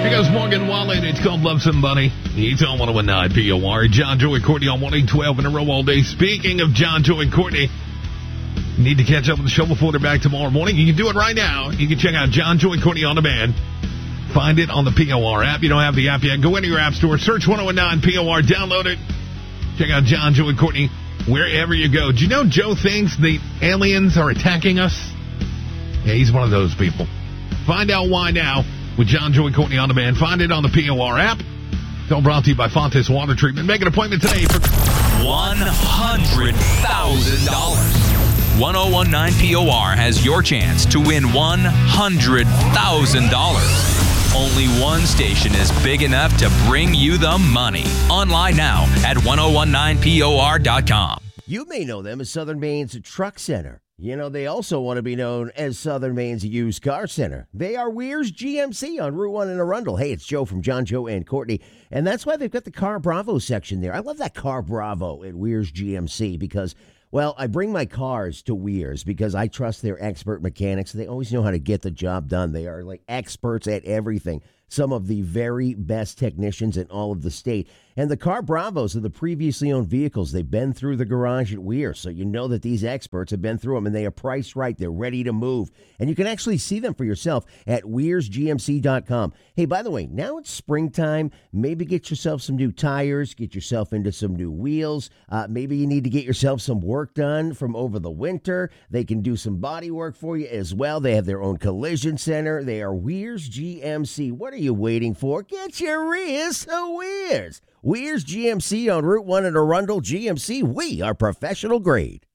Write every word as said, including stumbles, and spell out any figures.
Here goes Morgan Wallen. It's called Love Somebody. He's on one oh one nine P O R. John, Joe, and Courtney on one eight twelve in a row all day. Speaking of John, Joe, and Courtney, you need to catch up with the show before they're back tomorrow morning. You can do it right now. You can check out John, Joe, and Courtney on demand. Find it on the P O R app. You don't have the app yet. Go into your app store. Search one oh one nine P O R. Download it. Check out John, Joe, and Courtney wherever you go. Do you know Joe thinks the aliens are attacking us? Yeah, he's one of those people. Find out why now with John, Joe, and Courtney on demand. Find it on the P O R app. It's all brought to you by Fontes Water Treatment. Make an appointment today for one hundred thousand dollars. one oh one nine P O R has your chance to win one hundred thousand dollars. Only one station is big enough to bring you the money. Online now at ten nineteen P O R dot com. You may know them as Southern Maine's Truck Center. You know, they also want to be known as Southern Maine's Used Car Center. They are Weir's G M C on Route one in Arundel. Hey, it's Joe from John, Joe, and Courtney. And that's why they've got the Car Bravo section there. I love that Car Bravo at Weir's G M C because, well, I bring my cars to Weir's because I trust their expert mechanics. They always know how to get the job done. They are like experts at everything. Some of the very best technicians in all of the state. And the Car Bravos are the previously owned vehicles. They've been through the garage at Weir, so you know that these experts have been through them, and they are priced right. They're ready to move. And you can actually see them for yourself at weirs g m c dot com. Hey, by the way, now it's springtime. Maybe get yourself some new tires, get yourself into some new wheels. Uh, maybe you need to get yourself some work done from over the winter. They can do some body work for you as well. They have their own collision center. They are Weir's G M C. What are you waiting for? Get your ears to Weir's. Weir's G M C on Route one in Arundel. G M C, we are professional grade.